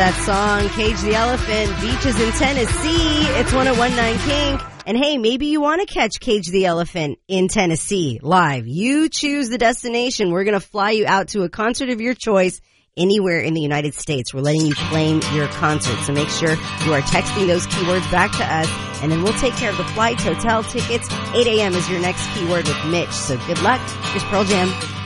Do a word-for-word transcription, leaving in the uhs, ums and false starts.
That song, Cage the Elephant, Beaches in Tennessee. It's one oh one nine Kink. And hey, maybe you want to catch Cage the Elephant in Tennessee live. You choose the destination. We're going to fly you out to a concert of your choice anywhere in the United States. We're letting you claim your concert. So make sure you are texting those keywords back to us, and then we'll take care of the flights, hotel tickets. eight a.m. is your next keyword with Mitch. So good luck. Here's Pearl Jam.